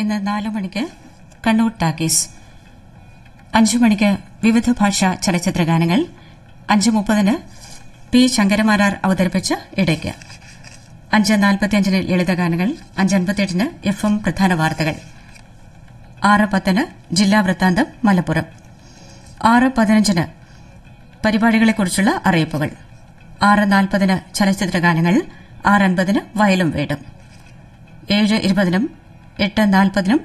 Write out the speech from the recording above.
ഇന്ന് 4 മണിക്ക് കണ്ണൂർ ടാക്കീസ്, 5 മണിക്ക് വിവിധ ഭാഷാ ചലച്ചിത്ര ഗാനങ്ങൾ, 5:30 പി ശങ്കരമാരാർ അവതരിപ്പിച്ച ഇടയ്ക്ക്, 5:45 ലളിതഗാനങ്ങൾ, 5:58 FM പ്രധാന വാർത്തകൾ, 6:10 ജില്ലാ വൃത്താന്തം മലപ്പുറം, 6:15 പരിപാടികളെക്കുറിച്ചുള്ള അറിയിപ്പുകൾ, 6:40 ചലച്ചിത്ര ഗാനങ്ങൾ, 6:50 വയലും വീടും, 7:20 8:40